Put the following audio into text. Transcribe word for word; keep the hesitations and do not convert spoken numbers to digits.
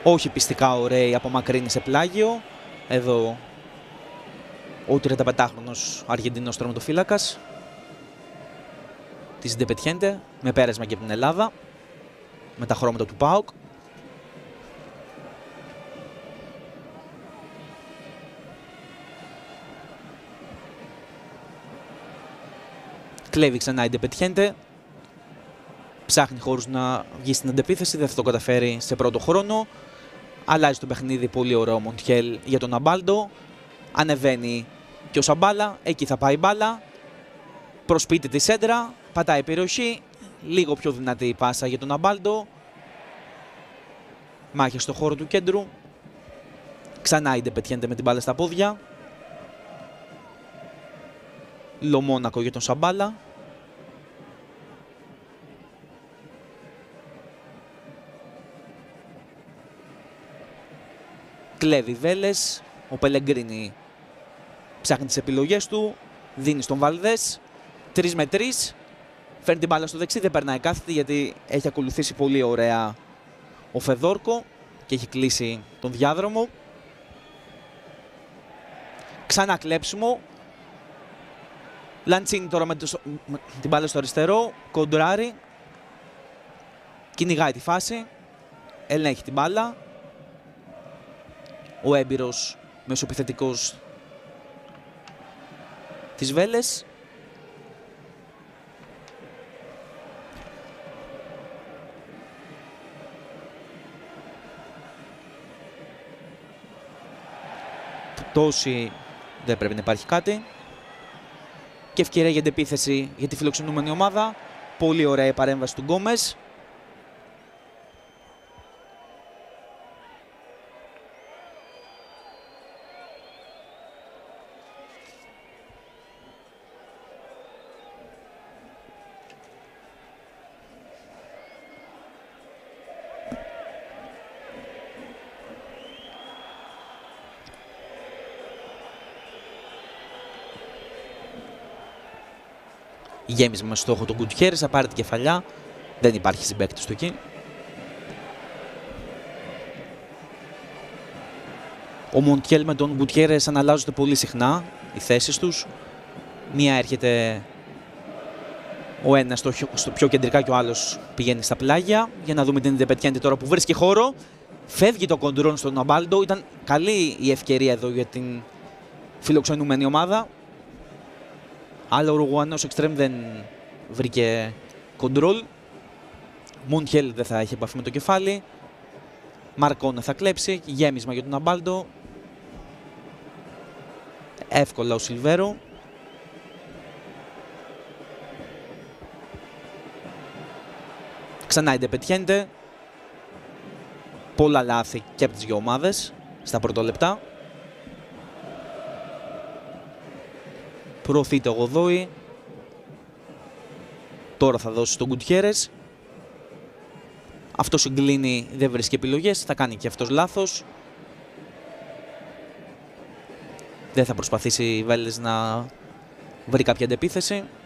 όχι πιστικά ωραίοι, απομακρύνει σε πλάγιο. Εδώ ο τριανταπεντάχρονος Αργεντινός τερματοφύλακας της Independiente, με πέρασμα και από την Ελλάδα, με τα χρώματα του ΠΑΟΚ. Κλέβει ξανά η Independiente, ψάχνει χώρους να βγει στην αντεπίθεση, δεν θα το καταφέρει σε πρώτο χρόνο. Αλλάζει το παιχνίδι, πολύ ωραίο Μοντιέλ για τον Αμπάλντο. Ανεβαίνει και ο Σαμπάλα, εκεί θα πάει η μπάλα. Προσποιείται τη σέντρα, πατάει περιοχή, λίγο πιο δυνατή η πάσα για τον Αμπάλντο. Μάχη στο χώρο του κέντρου. Ξανά η Independiente με την μπάλα στα πόδια. Λομόνακο για τον Σαμπάλα. Κλέβει Βέλες, ο Πελεγκρίνη ψάχνει τις επιλογές του, δίνει στον Βαλδές, τρεις με τρεις, φέρνει την μπάλα στο δεξί, δεν περνάει κάθετη γιατί έχει ακολουθήσει πολύ ωραία ο Φεδόρκο και έχει κλείσει τον διάδρομο. Ξανά κλέψιμο, Λαντσίνη τώρα με, το, με την μπάλα στο αριστερό, κοντράρει, κυνηγάει τη φάση, ελέγχει την μπάλα. Ο έμπειρος μεσοεπιθετικός της Βέλες. Τόση δεν πρέπει να υπάρχει κάτι. Και ευκαιρία για αντεπίθεση για τη φιλοξενούμενη ομάδα. Πολύ ωραία η παρέμβαση του Γκόμες. Γέμισμα με στόχο τον Γκουτιέρες, θα πάρει την κεφαλιά. Δεν υπάρχει συμπαίκτης του εκεί. Ο Μοντιέλ με τον Γκουτιέρες αναλλάζονται πολύ συχνά οι θέσεις τους. Μία έρχεται ο ένας στο, στο πιο κεντρικά και ο άλλος πηγαίνει στα πλάγια. Για να δούμε την Independiente τώρα που βρίσκει χώρο. Φεύγει το κοντρόν στον Αμπάλντο. Ήταν καλή η ευκαιρία εδώ για την φιλοξενούμενη ομάδα. Αλλά ο Ουρουγουανός εξτρέμ δεν βρήκε κοντρόλ. Μοντιέλ δεν θα έχει επαφή με το κεφάλι. Μαρκόνα θα κλέψει. Γέμισμα για τον Αμπάλντο. Εύκολα ο Σιλβέρο. Ξανά η Independiente. Πολλά λάθη και από τις δύο ομάδες στα πρώτα λεπτά. Προωθείται ο Γοδόη. Τώρα θα δώσει στον Γκουτιέρες. Αυτό συγκλίνει, δεν βρίσκει επιλογές. Θα κάνει και αυτός λάθος. Δεν θα προσπαθήσει η Βέλες να βρει κάποια αντεπίθεση.